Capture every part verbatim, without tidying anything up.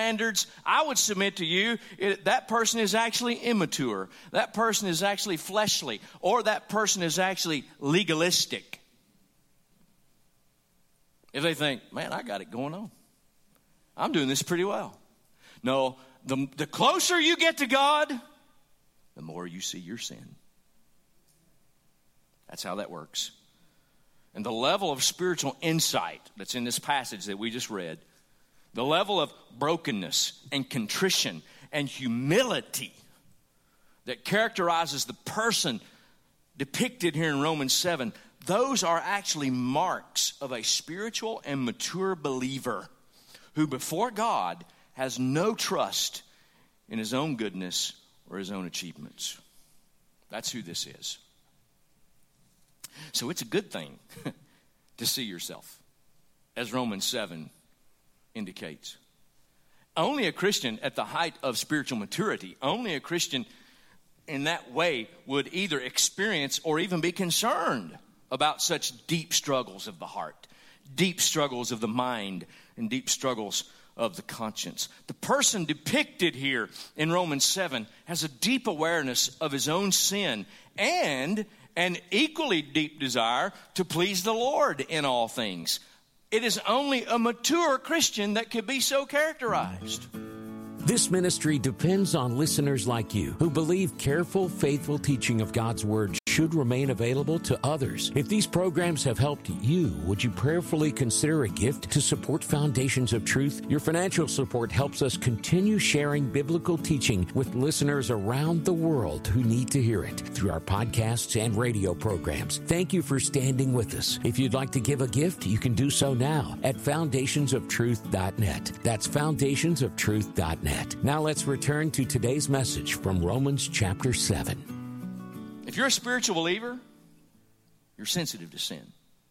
standards, I would submit to you, it, that person is actually immature. That person is actually fleshly, or that person is actually legalistic. If they think, man, I got it going on. I'm doing this pretty well. No, the, the closer you get to God, the more you see your sin. That's how that works. And the level of spiritual insight that's in this passage that we just read, the level of brokenness and contrition and humility that characterizes the person depicted here in Romans seven, those are actually marks of a spiritual and mature believer who before God has no trust in his own goodness or his own achievements. That's who this is. So it's a good thing to see yourself, as Romans seven indicates. Only a Christian at the height of spiritual maturity, only a Christian in that way would either experience or even be concerned about such deep struggles of the heart, deep struggles of the mind, and deep struggles of the conscience. The person depicted here in Romans seven has a deep awareness of his own sin and an equally deep desire to please the Lord in all things. It is only a mature Christian that could be so characterized. This ministry depends on listeners like you who believe careful, faithful teaching of God's Word should remain available to others. If these programs have helped you, would you prayerfully consider a gift to support Foundations of Truth? Your financial support helps us continue sharing biblical teaching with listeners around the world who need to hear it through our podcasts and radio programs. Thank you for standing with us. If you'd like to give a gift, you can do so now at foundations of truth dot net. That's foundations of truth dot net. Now let's return to today's message from Romans chapter seven. If you're a spiritual believer, you're sensitive to sin.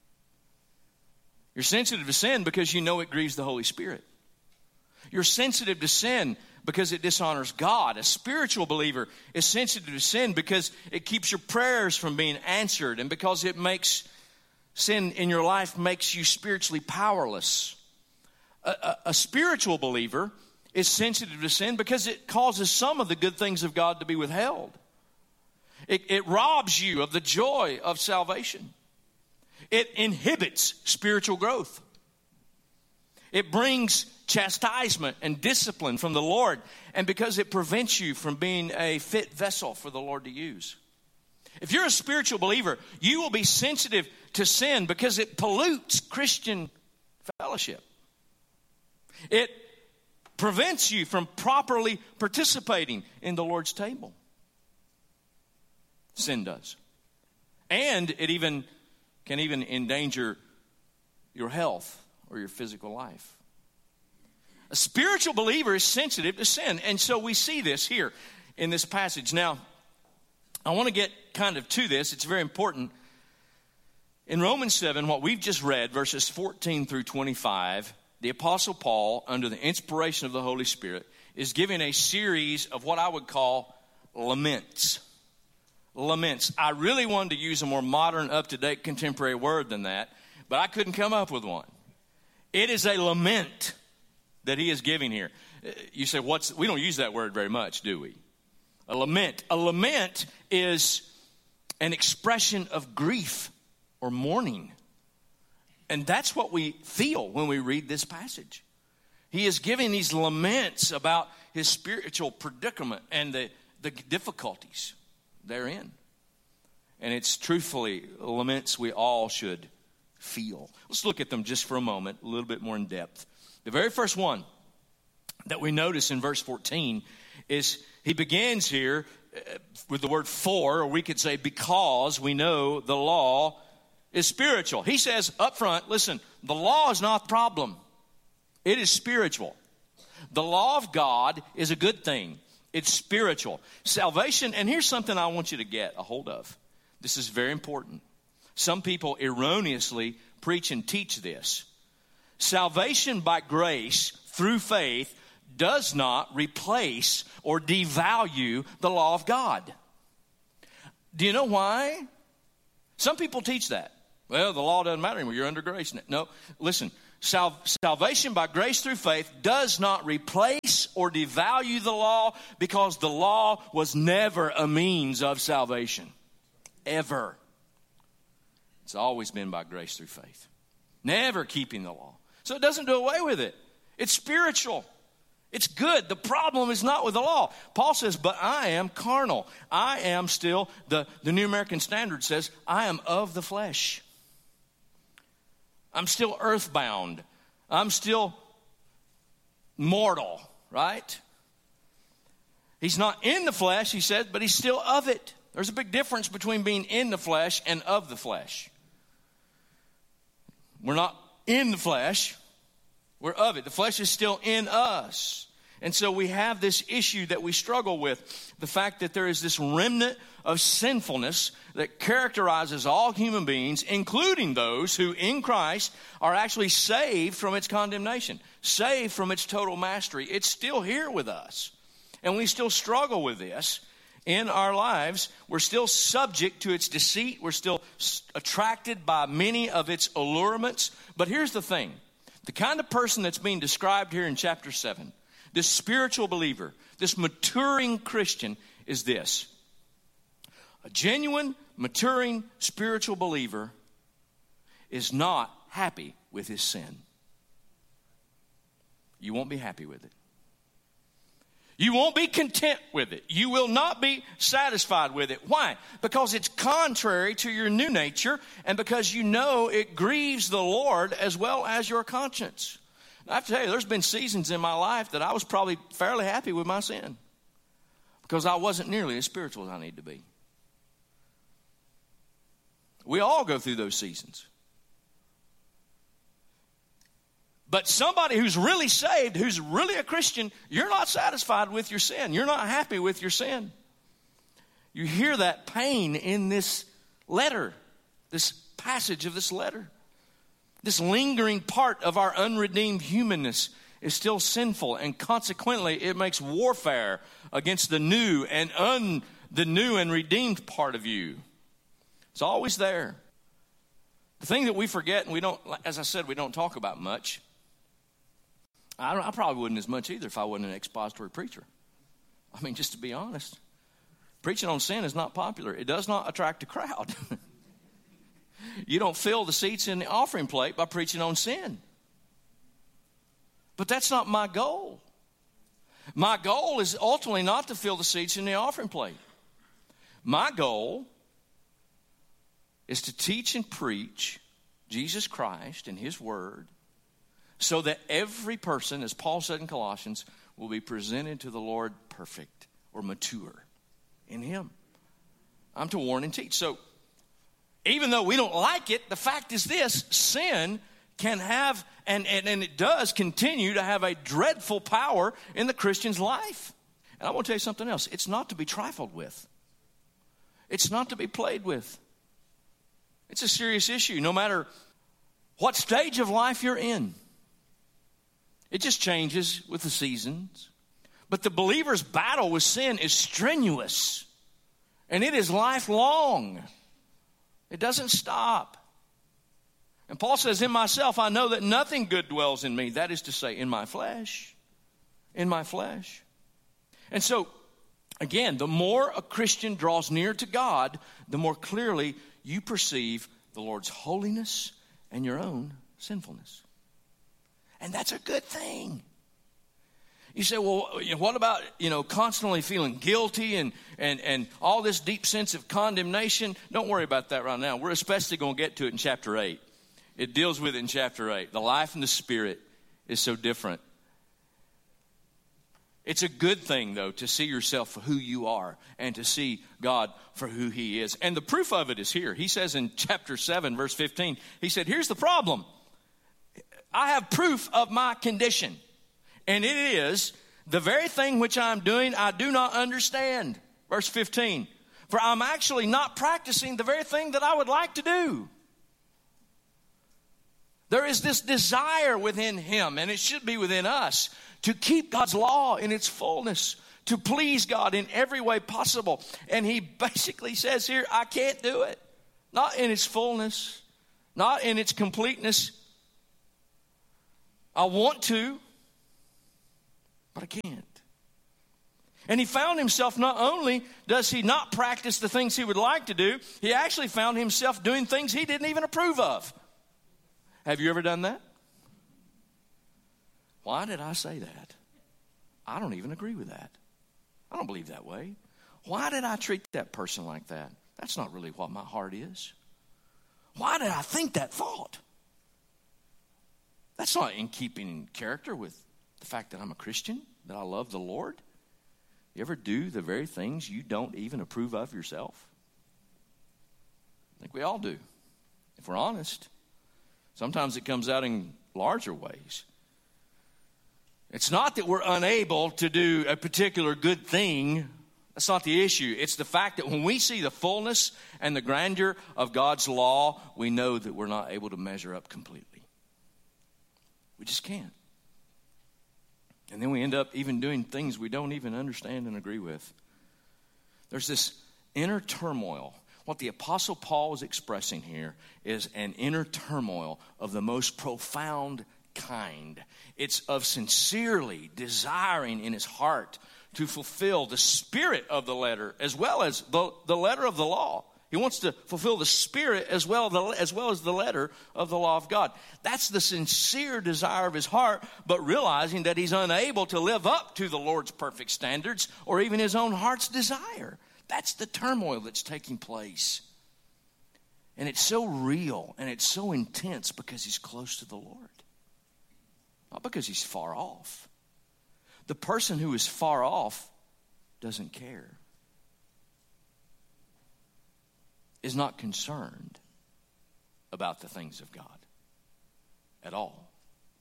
You're sensitive to sin because you know it grieves the Holy Spirit. You're sensitive to sin because it dishonors God. A spiritual believer is sensitive to sin because it keeps your prayers from being answered and because it makes sin in your life makes you spiritually powerless. A, a, a spiritual believer is sensitive to sin because it causes some of the good things of God to be withheld. It, it robs you of the joy of salvation. It inhibits spiritual growth. It brings chastisement and discipline from the Lord, and because it prevents you from being a fit vessel for the Lord to use. If you're a spiritual believer, you will be sensitive to sin because it pollutes Christian fellowship. It prevents you from properly participating in the Lord's table. Sin does. And it even can even endanger your health or your physical life. A spiritual believer is sensitive to sin. And so we see this here in this passage. Now, I want to get kind of to this. It's very important. In Romans seven, what we've just read, verses fourteen through twenty-five, the Apostle Paul, under the inspiration of the Holy Spirit, is giving a series of what I would call laments. Laments. I really wanted to use a more modern, up-to-date, contemporary word than that, but I couldn't come up with one. It is a lament that he is giving here. You say, "What's?" We don't use that word very much, do we? A lament. A lament is an expression of grief or mourning. And that's what we feel when we read this passage. He is giving these laments about his spiritual predicament and the, the difficulties therein. And it's truthfully laments we all should feel. Let's look at them just for a moment, a little bit more in depth. The very first one that we notice in verse fourteen is he begins here with the word for, or we could say because we know the law is spiritual. He says up front, listen, the law is not the problem. It is spiritual. The law of God is a good thing. It's spiritual. Salvation, and here's something I want you to get a hold of. This is very important. Some people erroneously preach and teach this. Salvation by grace through faith does not replace or devalue the law of God. Do you know why? Some people teach that. Well, the law doesn't matter anymore. You're under grace. No, listen. Sal- salvation by grace through faith does not replace or devalue the law, because the law was never a means of salvation. Ever. It's always been by grace through faith. Never keeping the law. So it doesn't do away with it. It's spiritual. It's good. The problem is not with the law. Paul says, but I am carnal. I am still, the, the New American Standard says, I am of the flesh. I'm still earthbound. I'm still mortal, right? He's not in the flesh, he said, but he's still of it. There's a big difference between being in the flesh and of the flesh. We're not in the flesh. We're of it. The flesh is still in us. And so we have this issue that we struggle with. The fact that there is this remnant of sinfulness that characterizes all human beings, including those who in Christ are actually saved from its condemnation, saved from its total mastery. It's still here with us. And we still struggle with this in our lives. We're still subject to its deceit. We're still attracted by many of its allurements. But here's the thing. The kind of person that's being described here in chapter seven, this spiritual believer, this maturing Christian, is this. A genuine, maturing, spiritual believer is not happy with his sin. You won't be happy with it. You won't be content with it. You will not be satisfied with it. Why? Because it's contrary to your new nature, and because you know it grieves the Lord as well as your conscience. I have to tell you, there's been seasons in my life that I was probably fairly happy with my sin because I wasn't nearly as spiritual as I need to be. We all go through those seasons. But somebody who's really saved, who's really a Christian, you're not satisfied with your sin. You're not happy with your sin. You hear that pain in this letter, this passage of this letter. This lingering part of our unredeemed humanness is still sinful, and consequently it makes warfare against the new and un, the new and redeemed part of you. It's always there. The thing that we forget, and we don't, as I said, we don't talk about much. I, don't, I probably wouldn't as much either if I wasn't an expository preacher. I mean, just to be honest, preaching on sin is not popular. It does not attract a crowd. You don't fill the seats in the offering plate by preaching on sin. But that's not my goal. My goal is ultimately not to fill the seats in the offering plate. My goal is to teach and preach Jesus Christ and His Word so that every person, as Paul said in Colossians, will be presented to the Lord perfect or mature in Him. I'm to warn and teach. So, even though we don't like it, the fact is this: sin can have, and, and, and it does continue to have a dreadful power in the Christian's life. And I want to tell you something else. It's not to be trifled with. It's not to be played with. It's a serious issue, no matter what stage of life you're in. It just changes with the seasons. But the believer's battle with sin is strenuous, and it is lifelong. It doesn't stop. And Paul says, in myself, I know that nothing good dwells in me. That is to say, in my flesh. In my flesh. And so, again, the more a Christian draws near to God, the more clearly you perceive the Lord's holiness and your own sinfulness. And that's a good thing. You say, well, what about, you know, constantly feeling guilty and, and, and all this deep sense of condemnation? Don't worry about that right now. We're especially going to get to it in chapter eight. It deals with it in chapter eight. The life in the Spirit is so different. It's a good thing, though, to see yourself for who you are and to see God for who He is. And the proof of it is here. He says in chapter seven, verse fifteen, he said, here's the problem. I have proof of my condition. And it is the very thing which I'm doing, I do not understand. Verse fifteen, for I'm actually not practicing the very thing that I would like to do. There is this desire within him, and it should be within us, to keep God's law in its fullness, to please God in every way possible. And he basically says here, I can't do it. Not in its fullness, not in its completeness. I want to, but I can't. And he found himself, not only does he not practice the things he would like to do, he actually found himself doing things he didn't even approve of. Have you ever done that? Why did I say that? I don't even agree with that. I don't believe that way. Why did I treat that person like that? That's not really what my heart is. Why did I think that thought? That's not in keeping in character with the fact that I'm a Christian, that I love the Lord. You ever do the very things you don't even approve of yourself? I think we all do, if we're honest. Sometimes it comes out in larger ways. It's not that we're unable to do a particular good thing. That's not the issue. It's the fact that when we see the fullness and the grandeur of God's law, we know that we're not able to measure up completely. We just can't. And then we end up even doing things we don't even understand and agree with. There's this inner turmoil. What the Apostle Paul is expressing here is an inner turmoil of the most profound kind. It's of sincerely desiring in his heart to fulfill the spirit of the letter as well as the, the letter of the law. He wants to fulfill the spirit as well, the, as well as the letter of the law of God. That's the sincere desire of his heart, but realizing that he's unable to live up to the Lord's perfect standards or even his own heart's desire. That's the turmoil that's taking place. And it's so real and it's so intense because he's close to the Lord. Not because he's far off. The person who is far off doesn't care. Is not concerned about the things of God at all.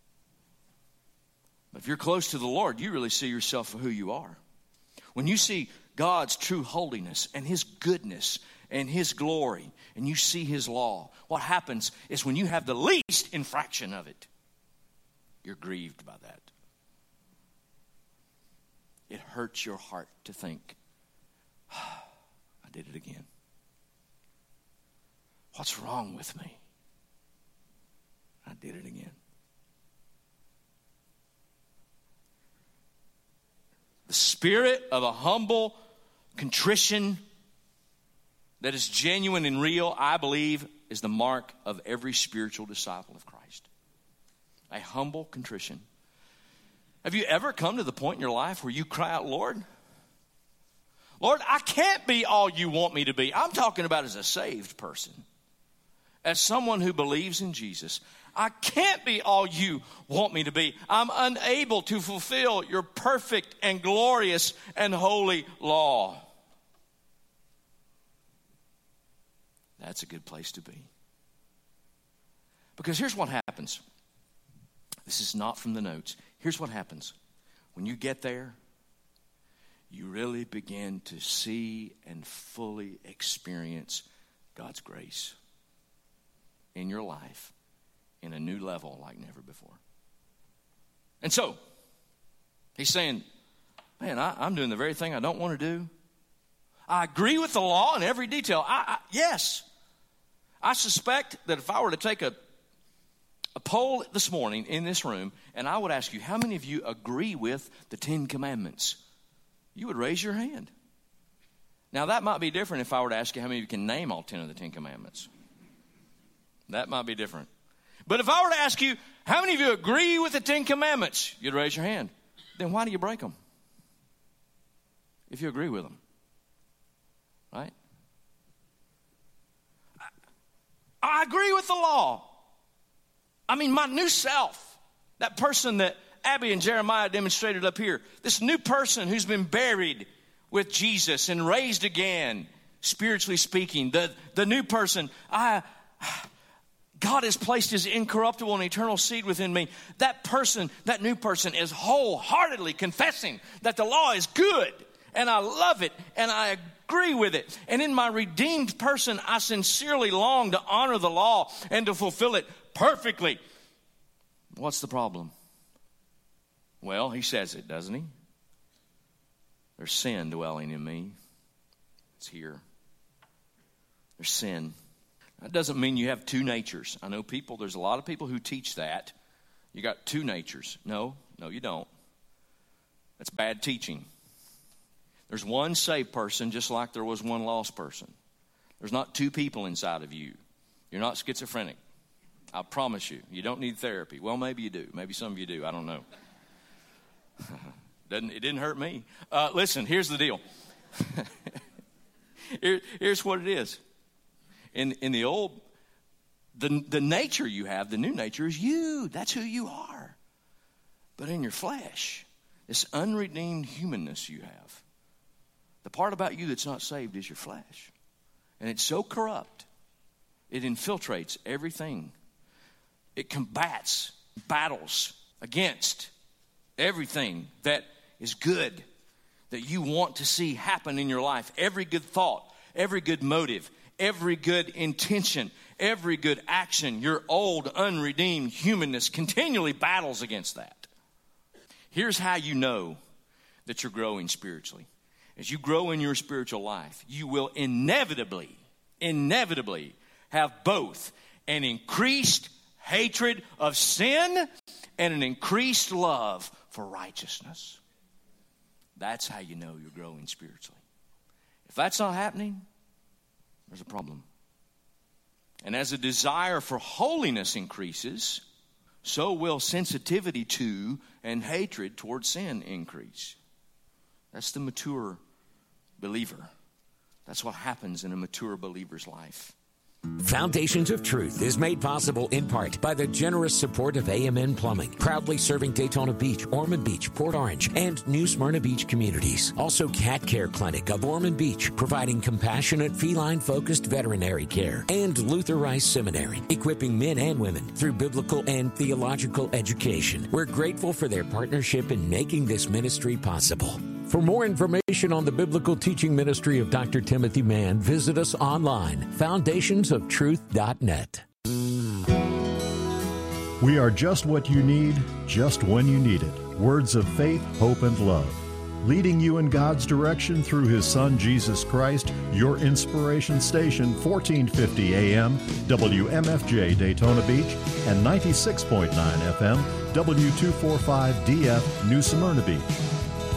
But if you're close to the Lord, you really see yourself for who you are. When you see God's true holiness and his goodness and his glory, and you see his law, what happens is when you have the least infraction of it, you're grieved by that. It hurts your heart to think, oh, I did it again. What's wrong with me? I did it again. The spirit of a humble contrition that is genuine and real, I believe, is the mark of every spiritual disciple of Christ. A humble contrition. Have you ever come to the point in your life where you cry out, Lord, Lord, I can't be all you want me to be. I'm talking about as a saved person. As someone who believes in Jesus, I can't be all you want me to be. I'm unable to fulfill your perfect and glorious and holy law. That's a good place to be. Because here's what happens. This is not from the notes. Here's what happens. When you get there, you really begin to see and fully experience God's grace in your life in a new level like never before. And so, he's saying, man, I, I'm doing the very thing I don't want to do. I agree with the law in every detail. I, I, yes. I suspect that if I were to take a, a poll this morning in this room, and I would ask you, how many of you agree with the Ten Commandments? You would raise your hand. Now, that might be different if I were to ask you how many of you can name all ten of the Ten Commandments. That might be different. But if I were to ask you, how many of you agree with the Ten Commandments? You'd raise your hand. Then why do you break them? If you agree with them. Right? I, I agree with the law. I mean, my new self, that person that Abby and Jeremiah demonstrated up here, this new person who's been buried with Jesus and raised again, spiritually speaking, the, the new person, I... God has placed his incorruptible and eternal seed within me. That person, that new person is wholeheartedly confessing that the law is good and I love it and I agree with it. And in my redeemed person, I sincerely long to honor the law and to fulfill it perfectly. What's the problem? Well, he says it, doesn't he? There's sin dwelling in me. It's here. There's sin. That doesn't mean you have two natures. I know people, there's a lot of people who teach that. You got two natures. No, no, you don't. That's bad teaching. There's one saved person just like there was one lost person. There's not two people inside of you. You're not schizophrenic. I promise you. You don't need therapy. Well, maybe you do. Maybe some of you do. I don't know. Doesn't, it didn't hurt me. Uh, listen, here's the deal. Here, here's what it is. In, in the old, the, the nature you have, the new nature is you. That's who you are. But in your flesh, this unredeemed humanness you have, the part about you that's not saved is your flesh. And it's so corrupt, it infiltrates everything. It combats, battles against everything that is good, that you want to see happen in your life. Every good thought, every good motive, every good intention, every good action. Your old, unredeemed humanness continually battles against that. Here's how you know that you're growing spiritually. As you grow in your spiritual life, you will inevitably, inevitably have both an increased hatred of sin and an increased love for righteousness. That's how you know you're growing spiritually. If that's not happening, there's a problem. And as a desire for holiness increases, so will sensitivity to and hatred towards sin increase. That's the mature believer. That's what happens in a mature believer's life. Foundations of Truth is made possible in part by the generous support of A M N Plumbing, proudly serving Daytona Beach, Ormond Beach, Port Orange, and New Smyrna Beach communities. Also, Cat Care Clinic of Ormond Beach, providing compassionate, feline-focused veterinary care. And Luther Rice Seminary, equipping men and women through biblical and theological education. We're grateful for their partnership in making this ministry possible. For more information on the biblical teaching ministry of Doctor Timothy Mann, visit us online, foundations of truth dot net. We are just what you need, just when you need it. Words of faith, hope, and love. Leading you in God's direction through His Son, Jesus Christ, your inspiration station, fourteen fifty A M, W M F J Daytona Beach, and ninety-six point nine F M, W two forty-five D F New Smyrna Beach.